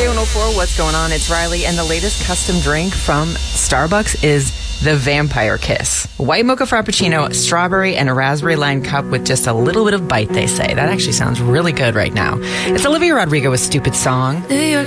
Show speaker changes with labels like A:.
A: K104, what's going on? It's Riley, and the latest custom drink from Starbucks is the Vampire Kiss. White mocha frappuccino, strawberry and raspberry lined cup with just a little bit of bite, they say. That actually sounds really good right now. It's Olivia Rodrigo with Stupid Song.
B: New York